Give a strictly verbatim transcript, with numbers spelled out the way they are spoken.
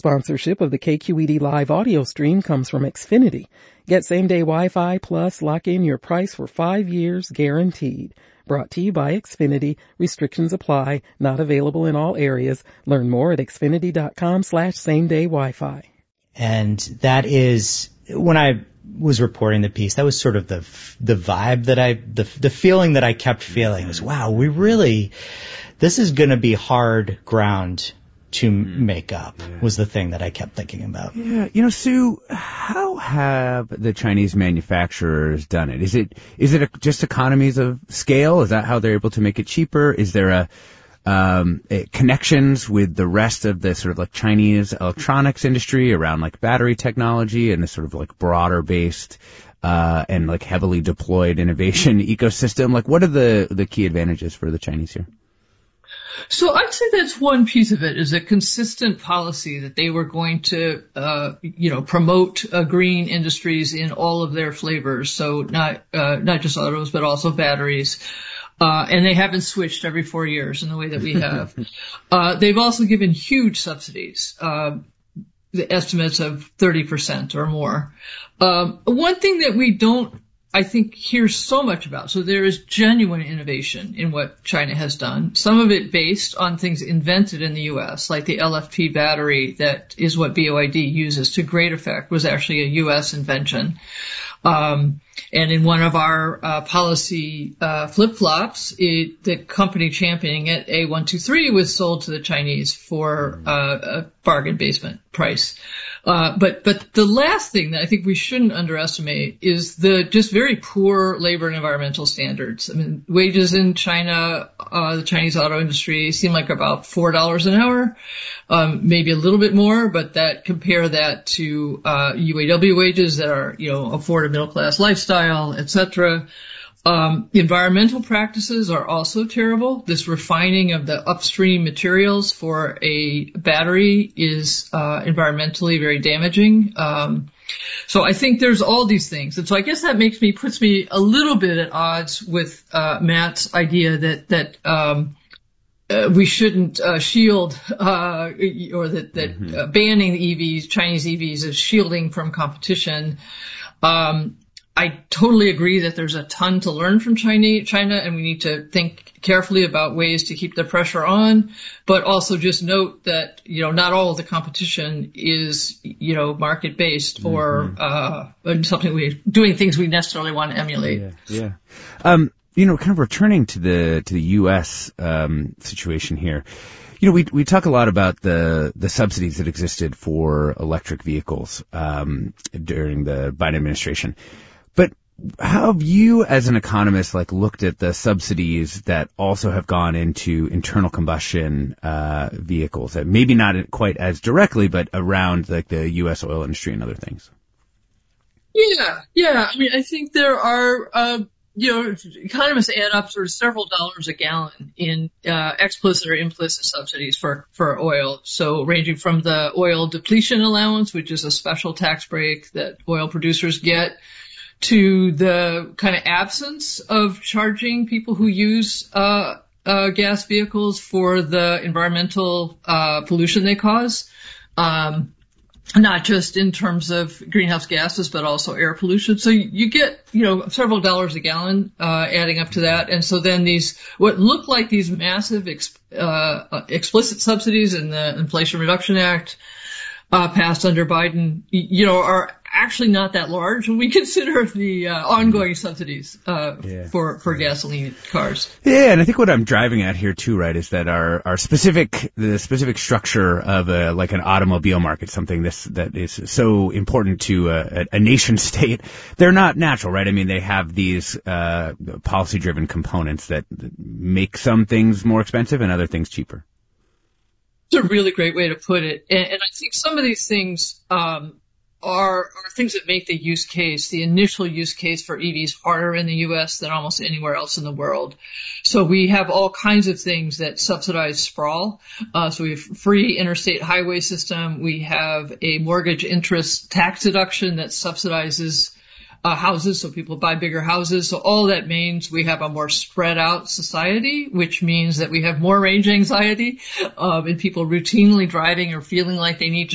Sponsorship of the K Q E D live audio stream comes from Xfinity. Get same-day Wi-Fi plus lock in your price for five years guaranteed. Brought to you by Xfinity. Restrictions apply. Not available in all areas. Learn more at xfinity.com slash same-day Wi-Fi. And that is, when I was reporting the piece, that was sort of the the vibe that I, the the feeling that I kept feeling was, wow, we really, this is going to be hard ground to make up, yeah. was the thing that I kept thinking about. Yeah, you know, Sue, how have the Chinese manufacturers done it? Is it is it a, just economies of scale? Is that how they're able to make it cheaper? Is there a, um, a connections with the rest of the sort of like Chinese electronics industry around like battery technology and a sort of like broader based uh, and like heavily deployed innovation ecosystem? Like, what are the the key advantages for the Chinese here? So I'd say that's one piece of it, is a consistent policy that they were going to, uh, you know, promote uh, green industries in all of their flavors. So not, uh, not just autos, but also batteries. Uh, and they haven't switched every four years in the way that we have. uh, they've also given huge subsidies, uh, the estimates of thirty percent or more. Um, one thing that we don't, I think, hear so much about. So there is genuine innovation in what China has done. Some of it based on things invented in the U S, like the L F P battery that is what B O I D uses to great effect, was actually a U S invention. Um, and in one of our uh, policy uh, flip-flops, it, the company championing it, A one two three, was sold to the Chinese for uh, a bargain basement price. Uh, but, but the last thing that I think we shouldn't underestimate is the just very poor labor and environmental standards. I mean, wages in China, uh, the Chinese auto industry seem like about four dollars an hour, um, maybe a little bit more, but that, compare that to, uh, U A W wages that are, you know, afford a middle class lifestyle, et cetera. Um, environmental practices are also terrible. This refining of the upstream materials for a battery is uh, environmentally very damaging. Um, so I think there's all these things. And so I guess that makes me, puts me a little bit at odds with uh, Matt's idea that, that um, uh, we shouldn't uh, shield uh, or that, that mm-hmm. uh, banning the E Vs, Chinese E Vs, is shielding from competition. Um, I totally agree that there's a ton to learn from China, China, and we need to think carefully about ways to keep the pressure on, but also just note that, you know, not all of the competition is, you know, market-based or mm-hmm. uh something we doing things we necessarily want to emulate. Yeah, yeah. Um, you know, kind of returning to the to the U S um situation here. You know, we we talk a lot about the the subsidies that existed for electric vehicles um during the Biden administration. But how have you, as an economist, like looked at the subsidies that also have gone into internal combustion uh vehicles, that maybe not quite as directly, but around like the U S oil industry and other things? Yeah, yeah. I mean, I think there are, uh, you know, economists add up sort of several dollars a gallon in uh explicit or implicit subsidies for for oil. So ranging from the oil depletion allowance, which is a special tax break that oil producers get, to the kind of absence of charging people who use uh, uh gas vehicles for the environmental uh pollution they cause, um not just in terms of greenhouse gases but also air pollution. So you get, you know, several dollars a gallon uh adding up to that. And so then these what look like these massive ex, uh explicit subsidies in the Inflation Reduction Act uh passed under Biden, you know, are actually not that large when we consider the uh, ongoing subsidies uh yeah. for for gasoline cars. Yeah, and I think what I'm driving at here too, right, is that our our specific the specific structure of a like an automobile market, something this that is so important to a, a nation state, they're not natural, right? I mean, they have these uh policy driven components that make some things more expensive and other things cheaper. It's a really great way to put it, and, and I think some of these things um Are, are things that make the use case, the initial use case for E Vs, harder in the U S than almost anywhere else in the world. So we have all kinds of things that subsidize sprawl. Uh, so we have free interstate highway system. We have a mortgage interest tax deduction that subsidizes uh, houses, so people buy bigger houses. So all that means we have a more spread out society, which means that we have more range anxiety, um, and people routinely driving or feeling like they need to